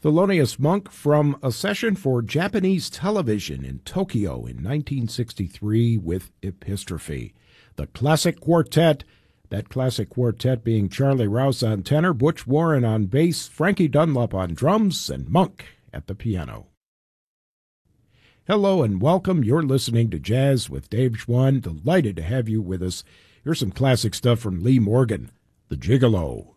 Thelonious Monk from a session for Japanese television in Tokyo in 1963 with Epistrophe. The Classic Quartet, that classic quartet being Charlie Rouse on tenor, Butch Warren on bass, Frankie Dunlop on drums, and Monk at the piano. Hello and welcome. You're listening to Jazz with Dave Schwann. Delighted to have you with us. Here's some classic stuff from Lee Morgan, The Gigolo.